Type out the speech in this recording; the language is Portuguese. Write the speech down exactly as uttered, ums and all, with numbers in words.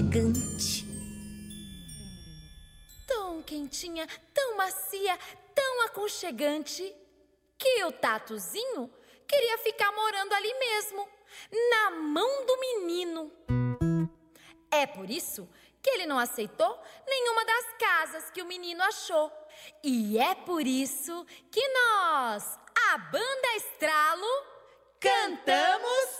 aconchegante. Tão quentinha, tão macia, tão aconchegante, que o Tatuzinho queria ficar morando ali mesmo, na mão do menino. É por isso que ele não aceitou nenhuma das casas que o menino achou. E é por isso que nós, a Banda Estralo, cantamos